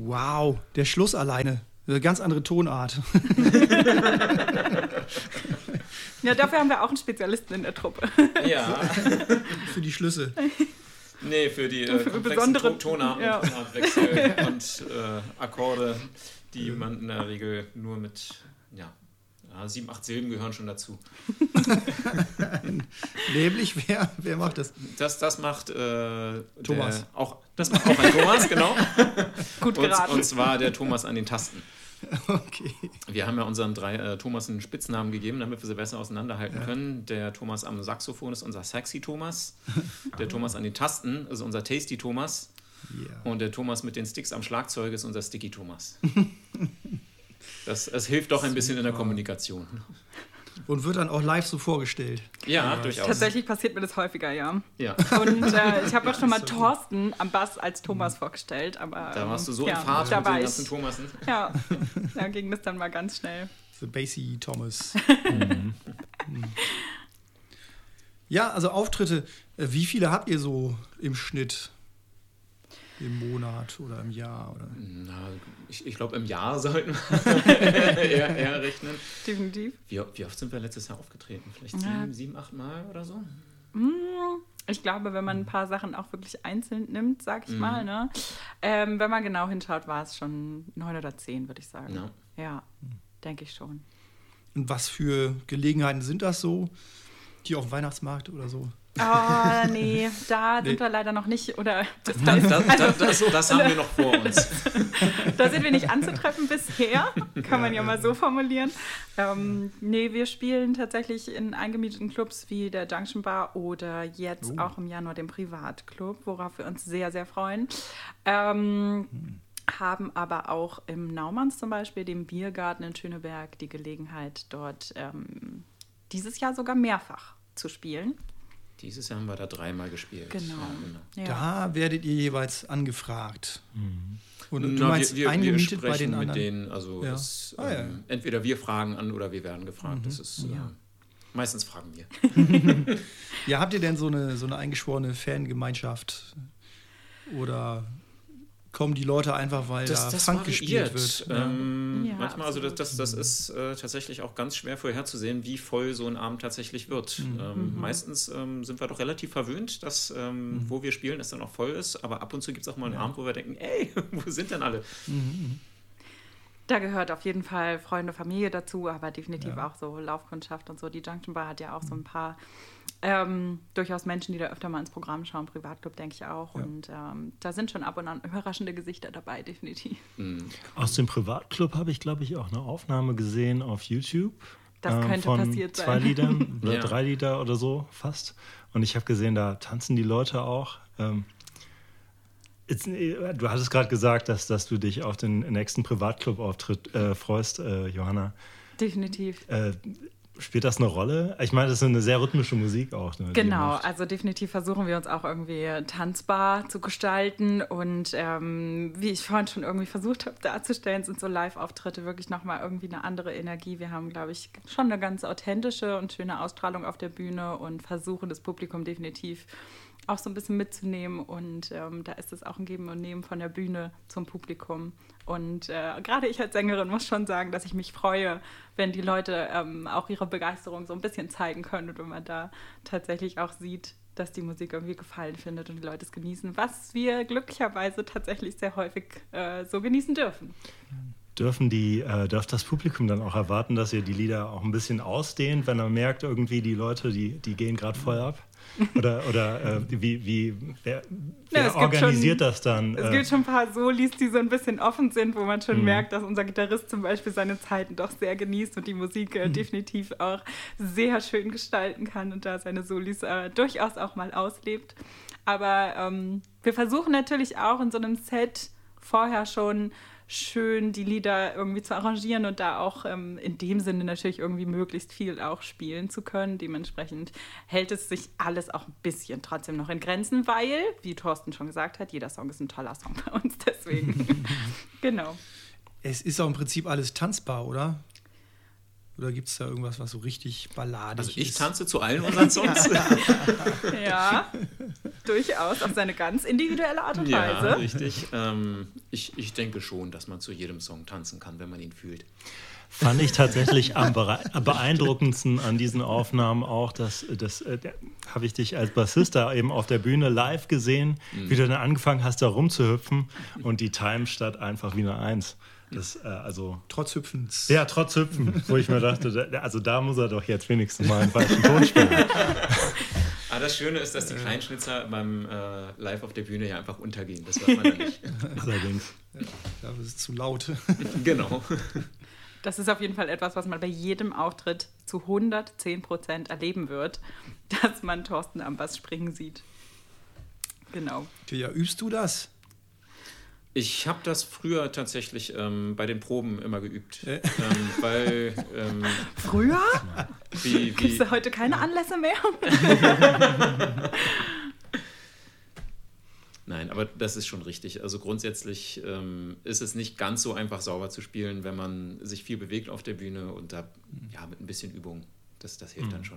Wow, der Schluss alleine. Eine ganz andere Tonart. Ja, dafür haben wir auch einen Spezialisten in der Truppe. Ja. Für die Schlüsse. Nee, für die besondere Tonartwechsel und Akkorde, die man in der Regel nur mit 7, 8 Silben gehören schon dazu. Nämlich, wer macht das? Das macht Thomas. Das macht auch ein Thomas, genau. Gut geraten. Und zwar der Thomas an den Tasten. Okay. Wir haben ja unseren 3 Thomas einen Spitznamen gegeben, damit wir sie besser auseinanderhalten können. Der Thomas am Saxophon ist unser Sexy Thomas. Der Thomas an den Tasten ist unser Tasty Thomas. Yeah. Und der Thomas mit den Sticks am Schlagzeug ist unser Sticky Thomas. Es hilft doch ein bisschen in der Kommunikation. Und wird dann auch live so vorgestellt. Ja, durchaus. Tatsächlich passiert mir das häufiger, ja. Ja. Und ich habe auch schon mal Thorsten am Bass als Thomas vorgestellt. Aber, Da warst du so in Fahrt mit den ganzen Thomasen. Ja, da ging das dann mal ganz schnell. The Bassy Thomas. Ja, also Auftritte. Wie viele habt ihr so im Schnitt? Im Monat oder im Jahr? Oder? Na, ich glaube, im Jahr sollten wir eher rechnen. Definitiv. Wie oft sind wir letztes Jahr aufgetreten? Vielleicht 7, 8 Mal oder so? Ich glaube, wenn man ein paar Sachen auch wirklich einzeln nimmt, sag ich mal, ne? Wenn man genau hinschaut, war es schon 9 oder 10, würde ich sagen. No. Ja, denke ich schon. Und was für Gelegenheiten sind das so? Die auf dem Weihnachtsmarkt oder so? Oh, nee, da sind wir leider noch nicht. Oder Das haben wir noch vor uns. Da sind wir nicht anzutreffen bisher, kann man ja mal so formulieren. Nee, wir spielen tatsächlich in eingemieteten Clubs wie der Junction Bar oder jetzt auch im Januar den Privatclub, worauf wir uns sehr, sehr freuen. Haben aber auch im Naumanns zum Beispiel, dem Biergarten in Schöneberg, die Gelegenheit, dort dieses Jahr sogar mehrfach zu spielen. Dieses Jahr haben wir da 3-mal gespielt. Genau. Ja. Da werdet ihr jeweils angefragt. Und du Na, meinst wir eingemietet bei sprechen den mit anderen? denen, also Ja. entweder wir fragen an oder wir werden gefragt. Das ist meistens fragen wir. Ja, habt ihr denn so eine eingeschworene Fangemeinschaft? Oder kommen die Leute einfach, weil da Funk gespielt wird? Manchmal, also das ist tatsächlich auch ganz schwer vorherzusehen, wie voll so ein Abend tatsächlich wird. Meistens sind wir doch relativ verwöhnt, dass wo wir spielen, es dann auch voll ist. Aber ab und zu gibt es auch mal einen Abend, wo wir denken, ey, wo sind denn alle? Da gehört auf jeden Fall Freunde, Familie dazu, aber definitiv auch so Laufkundschaft und so. Die Junction Bar hat ja auch so ein paar durchaus Menschen, die da öfter mal ins Programm schauen. Privatclub, denke ich auch. Ja. Und da sind schon ab und an überraschende Gesichter dabei, definitiv. Aus dem Privatclub habe ich, glaube ich, auch eine Aufnahme gesehen auf YouTube. Das könnte von passiert sein. 2 Liedern oder 3 Lieder oder so fast. Und ich habe gesehen, da tanzen die Leute auch. Du hattest gerade gesagt, dass du dich auf den nächsten Privatclub-Auftritt freust, Johanna. Definitiv. Spielt das eine Rolle? Ich meine, das ist eine sehr rhythmische Musik auch. Ne, genau, also definitiv versuchen wir uns auch irgendwie tanzbar zu gestalten. Und wie ich vorhin schon irgendwie versucht habe darzustellen, sind so Live-Auftritte wirklich nochmal irgendwie eine andere Energie. Wir haben, glaube ich, schon eine ganz authentische und schöne Ausstrahlung auf der Bühne und versuchen das Publikum definitiv auch so ein bisschen mitzunehmen. Und da ist es auch ein Geben und Nehmen von der Bühne zum Publikum. Und gerade ich als Sängerin muss schon sagen, dass ich mich freue, wenn die Leute auch ihre Begeisterung so ein bisschen zeigen können und wenn man da tatsächlich auch sieht, dass die Musik irgendwie Gefallen findet und die Leute es genießen, was wir glücklicherweise tatsächlich sehr häufig so genießen dürfen. Darf das Publikum dann auch erwarten, dass ihr die Lieder auch ein bisschen ausdehnt, wenn er merkt, irgendwie die Leute, die gehen gerade voll ab? Wer organisiert das dann? Es gibt schon ein paar Solis, die so ein bisschen offen sind, wo man schon merkt, dass unser Gitarrist zum Beispiel seine Zeiten doch sehr genießt und die Musik definitiv auch sehr schön gestalten kann und da seine Solis durchaus auch mal auslebt. Aber wir versuchen natürlich auch in so einem Set vorher schon schön die Lieder irgendwie zu arrangieren und da auch in dem Sinne natürlich irgendwie möglichst viel auch spielen zu können. Dementsprechend hält es sich alles auch ein bisschen trotzdem noch in Grenzen, weil, wie Thorsten schon gesagt hat, jeder Song ist ein toller Song bei uns, deswegen. Genau. Es ist auch im Prinzip alles tanzbar, oder? Oder gibt es da irgendwas, was so richtig balladig ist? Also ich tanze zu allen unseren Songs. Ja, durchaus, auf seine ganz individuelle Art und Weise. Ja, richtig. Ich denke schon, dass man zu jedem Song tanzen kann, wenn man ihn fühlt. Fand ich tatsächlich am beeindruckendsten an diesen Aufnahmen auch, das habe ich dich als Bassist da eben auf der Bühne live gesehen, wie du dann angefangen hast, da rumzuhüpfen und die Time statt einfach wie eine 1. Trotz Hüpfens. Ja, trotz Hüpfen, wo ich mir dachte, da muss er doch jetzt wenigstens mal einen falschen Ton spielen. Aber das Schöne ist, dass die Kleinschnitzer beim Live auf der Bühne ja einfach untergehen. Das hört man ja nicht. Allerdings. Ja, das ist zu laut. Genau. Das ist auf jeden Fall etwas, was man bei jedem Auftritt zu 110% erleben wird, dass man Thorsten am Bass springen sieht. Genau. Ja, übst du das? Ich habe das früher tatsächlich bei den Proben immer geübt. Weil, früher? Kriegst du heute keine Anlässe mehr? Nein, aber das ist schon richtig. Also grundsätzlich ist es nicht ganz so einfach sauber zu spielen, wenn man sich viel bewegt auf der Bühne und da mit ein bisschen Übung, das hilft dann schon.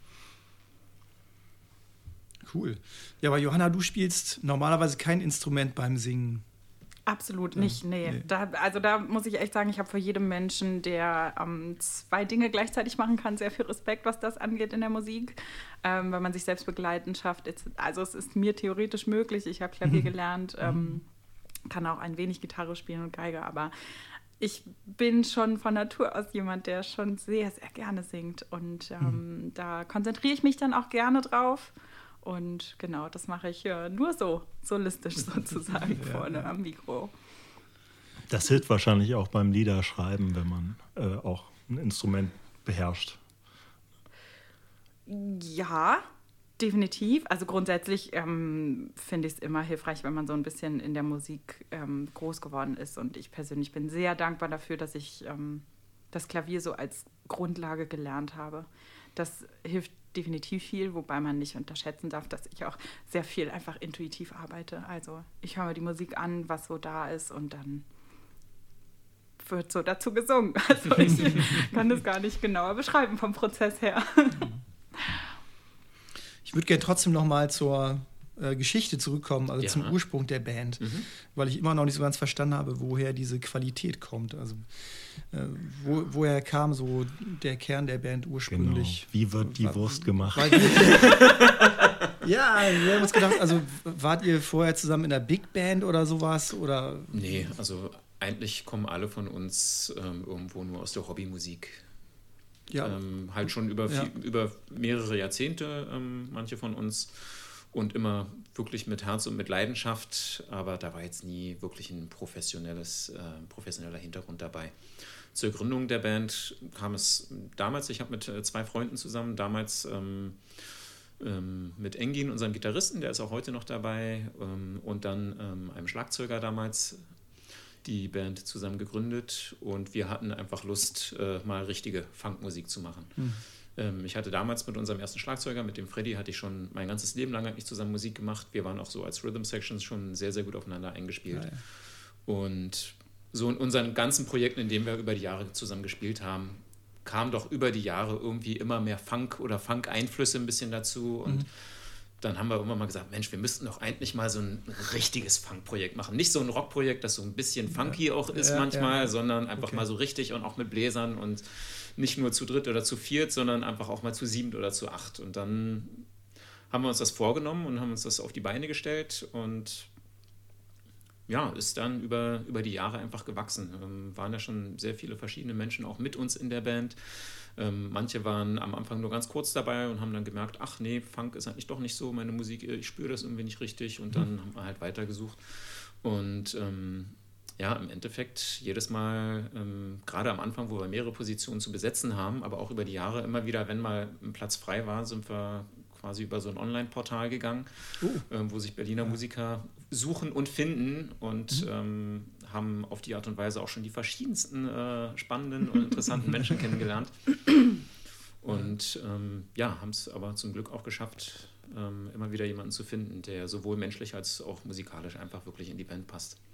Cool. Ja, aber Johanna, du spielst normalerweise kein Instrument beim Singen. Absolut nicht, nee. Da muss ich echt sagen, ich habe vor jedem Menschen, der 2 Dinge gleichzeitig machen kann, sehr viel Respekt, was das angeht in der Musik, weil man sich selbst begleiten schafft. Also es ist mir theoretisch möglich, ich habe Klavier gelernt, kann auch ein wenig Gitarre spielen und Geige, aber ich bin schon von Natur aus jemand, der schon sehr, sehr gerne singt und da konzentriere ich mich dann auch gerne drauf. Und genau, das mache ich nur so solistisch sozusagen vorne am Mikro. Das hilft wahrscheinlich auch beim Liederschreiben, wenn man auch ein Instrument beherrscht. Ja, definitiv. Also grundsätzlich finde ich es immer hilfreich, wenn man so ein bisschen in der Musik groß geworden ist. Und ich persönlich bin sehr dankbar dafür, dass ich das Klavier so als Grundlage gelernt habe. Das hilft definitiv viel, wobei man nicht unterschätzen darf, dass ich auch sehr viel einfach intuitiv arbeite. Also ich höre mir die Musik an, was so da ist und dann wird so dazu gesungen. Also ich kann das gar nicht genauer beschreiben vom Prozess her. Ich würde gerne trotzdem noch mal zur Geschichte zurückkommen, also zum Ursprung der Band, weil ich immer noch nicht so ganz verstanden habe, woher diese Qualität kommt. Also woher kam so der Kern der Band ursprünglich? Genau. Wie wird die Wurst gemacht? Ja, wir haben uns gedacht, also wart ihr vorher zusammen in der Big Band oder sowas? Oder? Nee, also eigentlich kommen alle von uns irgendwo nur aus der Hobbymusik. Ja. Halt schon über mehrere Jahrzehnte, manche von uns. Und immer wirklich mit Herz und mit Leidenschaft, aber da war jetzt nie wirklich ein professioneller Hintergrund dabei. Zur Gründung der Band kam es damals, ich habe mit 2 Freunden zusammen, damals mit Engin, unserem Gitarristen, der ist auch heute noch dabei, und dann einem Schlagzeuger damals, die Band zusammen gegründet und wir hatten einfach Lust, mal richtige Funkmusik zu machen. Ich hatte damals mit unserem ersten Schlagzeuger, mit dem Freddy, hatte ich schon mein ganzes Leben lang eigentlich zusammen Musik gemacht. Wir waren auch so als Rhythm Sections schon sehr, sehr gut aufeinander eingespielt. Ja. Und so in unseren ganzen Projekten, in denen wir über die Jahre zusammen gespielt haben, kam doch über die Jahre irgendwie immer mehr Funk oder Funk-Einflüsse ein bisschen dazu. Und dann haben wir irgendwann mal gesagt, Mensch, wir müssten doch eigentlich mal so ein richtiges Funk-Projekt machen. Nicht so ein Rock-Projekt, das so ein bisschen funky auch ist manchmal, sondern einfach mal so richtig und auch mit Bläsern und nicht nur zu 3 oder zu 4, sondern einfach auch mal zu 7 oder zu 8. Und dann haben wir uns das vorgenommen und haben uns das auf die Beine gestellt und ja, ist dann über die Jahre einfach gewachsen. Waren ja schon sehr viele verschiedene Menschen auch mit uns in der Band. Manche waren am Anfang nur ganz kurz dabei und haben dann gemerkt, ach nee, Funk ist eigentlich doch nicht so meine Musik, ich spüre das irgendwie nicht richtig und dann haben wir halt weitergesucht. Und im Endeffekt jedes Mal, gerade am Anfang, wo wir mehrere Positionen zu besetzen haben, aber auch über die Jahre immer wieder, wenn mal ein Platz frei war, sind wir quasi über so ein Online-Portal gegangen, wo sich Berliner Musiker suchen und finden und haben auf die Art und Weise auch schon die verschiedensten spannenden und interessanten Menschen kennengelernt. Und haben es aber zum Glück auch geschafft, immer wieder jemanden zu finden, der sowohl menschlich als auch musikalisch einfach wirklich in die Band passt.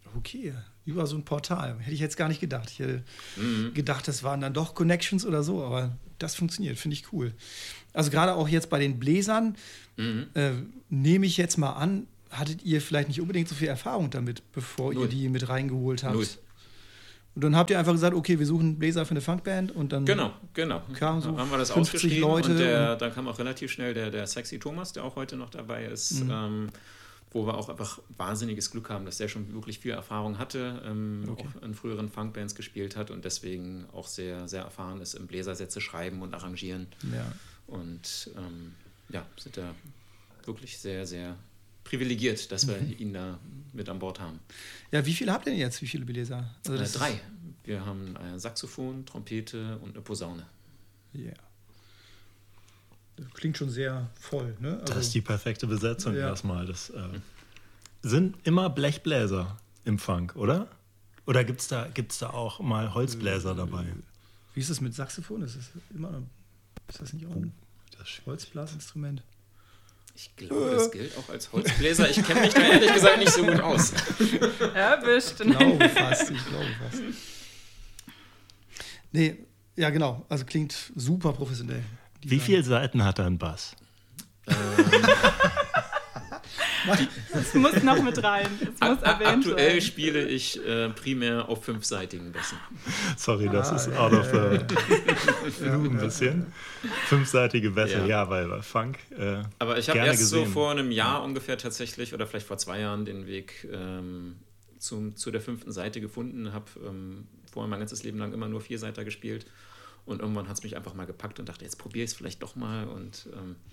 Okay, über so ein Portal. Hätte ich jetzt gar nicht gedacht. Ich hätte gedacht, das waren dann doch Connections oder so, aber das funktioniert, finde ich cool. Also gerade auch jetzt bei den Bläsern, nehme ich jetzt mal an, hattet ihr vielleicht nicht unbedingt so viel Erfahrung damit, bevor ihr die mit reingeholt habt? 0. Und dann habt ihr einfach gesagt, okay, wir suchen einen Bläser für eine Funkband und dann Genau. kamen so haben wir das 50 ausgeschrieben Leute. Und dann kam auch relativ schnell der Sexy Thomas, der auch heute noch dabei ist, wo wir auch einfach wahnsinniges Glück haben, dass der schon wirklich viel Erfahrung hatte, auch in früheren Funkbands gespielt hat und deswegen auch sehr, sehr erfahren ist im Bläsersätze schreiben und arrangieren. Ja. Und sind da wirklich sehr, sehr privilegiert, dass wir ihn da mit an Bord haben. Ja, wie viele habt ihr denn jetzt? Wie viele Bläser? Also 3. Wir haben ein Saxophon, Trompete und eine Posaune. Ja. Yeah. Das klingt schon sehr voll, ne? Also, das ist die perfekte Besetzung erstmal. Das sind immer Blechbläser im Funk, oder? Oder gibt's da auch mal Holzbläser dabei? Wie ist es mit Saxophon? Ist das nicht auch ein Holzblasinstrument? Ich glaube, das gilt auch als Holzbläser. Ich kenne mich da ehrlich gesagt nicht so gut aus. Erwischt. Ich glaube fast. Nee, ja genau. Also klingt super professionell. Wie viele Seiten hat ein Bass? Das muss noch mit rein. Aktuell spiele ich primär auf 5-seitigen Bässen. Sorry, das ist out of the blue ein bisschen. 5-seitige Bässe, weil Funk aber ich habe erst gesehen. So vor einem Jahr ungefähr tatsächlich, oder vielleicht vor 2 Jahren, den Weg zu der 5. Seite gefunden. Habe vorher mein ganzes Leben lang immer nur 4-Seiter gespielt. Und irgendwann hat es mich einfach mal gepackt und dachte, jetzt probiere ich es vielleicht doch mal. Und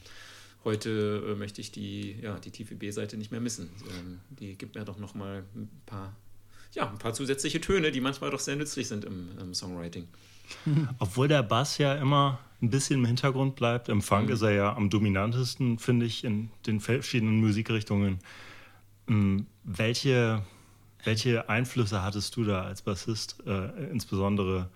heute möchte ich die tiefe B-Seite nicht mehr missen. Die gibt mir doch noch mal ein paar zusätzliche Töne, die manchmal doch sehr nützlich sind im Songwriting. Obwohl der Bass ja immer ein bisschen im Hintergrund bleibt. Im Funk ist er ja am dominantesten, finde ich, in den verschiedenen Musikrichtungen. Welche Einflüsse hattest du da als Bassist, insbesondere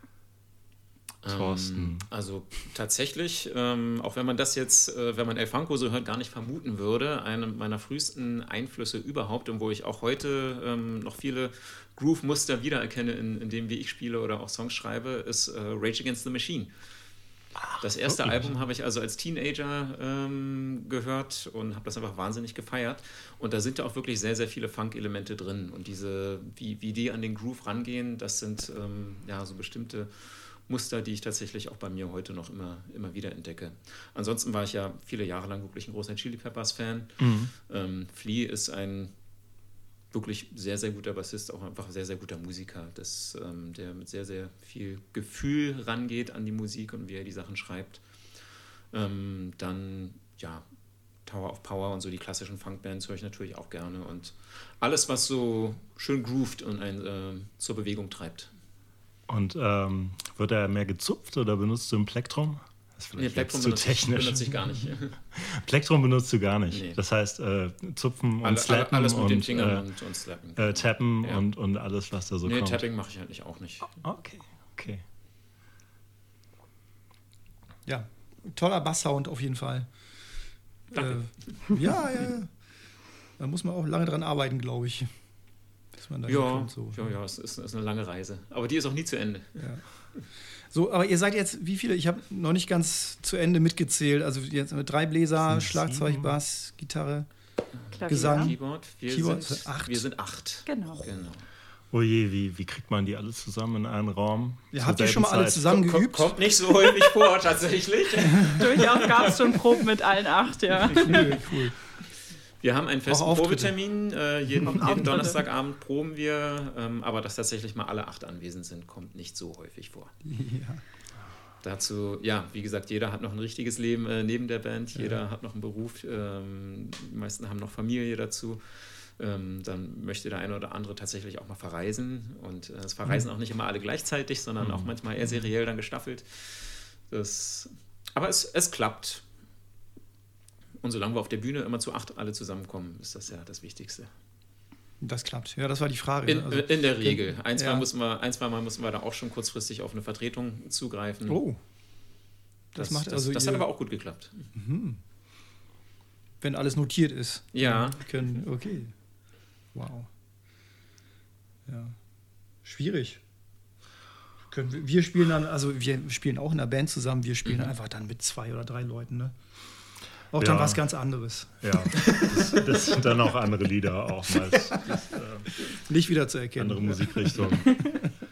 Thorsten? Also tatsächlich, auch wenn man das jetzt, wenn man El Funko so hört, gar nicht vermuten würde, eine meiner frühesten Einflüsse überhaupt und wo ich auch heute noch viele Groove-Muster wiedererkenne in dem, wie ich spiele oder auch Songs schreibe, ist Rage Against the Machine. Das erste Album habe ich also als Teenager gehört und habe das einfach wahnsinnig gefeiert. Und da sind ja auch wirklich sehr, sehr viele Funk-Elemente drin. Und wie die an den Groove rangehen, das sind so bestimmte Muster, die ich tatsächlich auch bei mir heute noch immer wieder entdecke. Ansonsten war ich ja viele Jahre lang wirklich ein großer Chili Peppers-Fan. Flea ist ein wirklich sehr, sehr guter Bassist, auch einfach sehr, sehr guter Musiker, der mit sehr, sehr viel Gefühl rangeht an die Musik und wie er die Sachen schreibt. Dann, Tower of Power und so die klassischen Funkbands höre ich natürlich auch gerne und alles, was so schön groovt und einen zur Bewegung treibt. Und wird er mehr gezupft oder benutzt du ein Plektrum? Das ist vielleicht Plektrum benutze ich gar nicht. Plektrum benutzt du gar nicht. Nee. Das heißt, zupfen und slappen alles mit den Fingern und slappen. Tappen und alles, was da so kommt. Nee, Tapping mache ich eigentlich auch nicht. Okay. Ja, toller Basssound auf jeden Fall. Ja. Da muss man auch lange dran arbeiten, glaube ich. Bis man da hinkommt, so. Ja, es ist eine lange Reise. Aber die ist auch nie zu Ende. Ja. So, aber ihr seid jetzt, wie viele? Ich habe noch nicht ganz zu Ende mitgezählt. Also jetzt mit 3 Bläser, Schlagzeug, Bass, Gitarre, Klavier. Gesang. Keyboard. Wir sind 8. Genau. Oh je, wie kriegt man die alle zusammen in einen Raum? Ja, habt ihr schon mal alle zusammen geübt? Kommt nicht so häufig vor, tatsächlich. Durchaus gab es schon Proben mit allen 8, ja. Cool. Wir haben einen festen Probetermin. Jeden Donnerstagabend proben wir. Aber dass tatsächlich mal alle 8 anwesend sind, kommt nicht so häufig vor. Ja. Dazu, wie gesagt, jeder hat noch ein richtiges Leben neben der Band. Jeder hat noch einen Beruf. Die meisten haben noch Familie dazu. Dann möchte der eine oder andere tatsächlich auch mal verreisen. Und es verreisen auch nicht immer alle gleichzeitig, sondern auch manchmal eher seriell dann gestaffelt. Aber es klappt. Und solange wir auf der Bühne immer zu 8 alle zusammenkommen, ist das ja das Wichtigste. Das klappt. Ja, das war die Frage. In der Regel. Ein, zwei Mal müssen wir da auch schon kurzfristig auf eine Vertretung zugreifen. Oh. Das hat aber auch gut geklappt. Mhm. Wenn alles notiert ist. Ja. Okay. Wow. Ja. Schwierig. Wir spielen dann, also wir spielen auch in der Band zusammen, wir spielen einfach dann mit 2 oder 3 Leuten, ne? Auch dann was ganz anderes. Ja, das sind dann auch andere Lieder, auch mal. Nicht wieder zu erkennen. Andere Musikrichtungen.